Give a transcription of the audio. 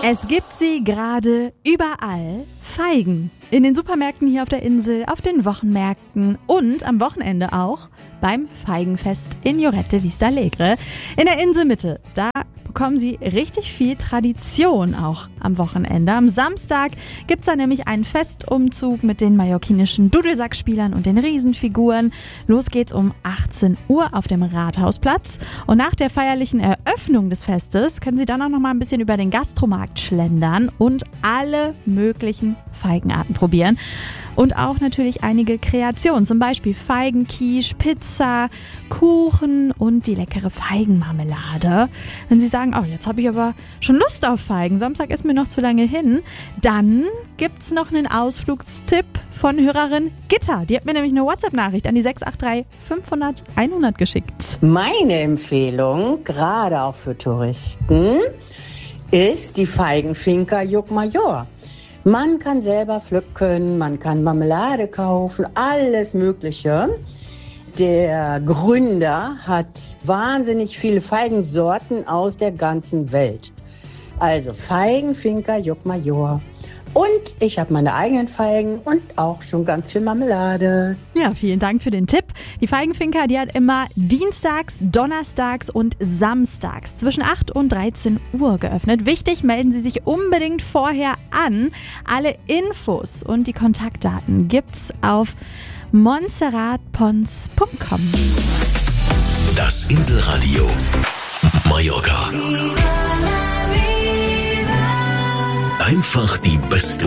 Es gibt sie gerade überall. Feigen. In den Supermärkten hier auf der Insel, auf den Wochenmärkten und am Wochenende auch beim Feigenfest in Lloret de Vistalegre. In der Inselmitte, da bekommen sie richtig viel Tradition auch am Wochenende. Am Samstag gibt's da nämlich einen Festumzug mit den mallorquinischen Dudelsackspielern und den Riesenfiguren. Los geht's um 18 Uhr auf dem Rathausplatz. Und nach der feierlichen Eröffnung des Festes können Sie dann auch noch mal ein bisschen über den Gastromarkt schlendern und alle möglichen Feigenarten probieren. Und auch natürlich einige Kreationen, zum Beispiel Feigenquiche, Pizza, Kuchen und die leckere Feigenmarmelade. Wenn Sie sagen, oh, jetzt habe ich aber schon Lust auf Feigen, Samstag ist mir noch zu lange hin, dann gibt's noch einen Ausflugstipp von Hörerin Gitta. Die hat mir nämlich eine WhatsApp-Nachricht an die 683 500 100 geschickt. Meine Empfehlung, gerade auch für Touristen, ist die Feigenfinca Llucmajor. Man kann selber pflücken, man kann Marmelade kaufen, alles Mögliche. Der Gründer hat wahnsinnig viele Feigensorten aus der ganzen Welt. Also Feigenfinca Llucmajor. Und ich habe meine eigenen Feigen und auch schon ganz viel Marmelade. Ja, vielen Dank für den Tipp. Die Feigenfinca, die hat immer dienstags, donnerstags und samstags zwischen 8 und 13 Uhr geöffnet. Wichtig, melden Sie sich unbedingt vorher an. Alle Infos und die Kontaktdaten gibt's auf montserratpons.com. Das Inselradio Mallorca. Einfach die beste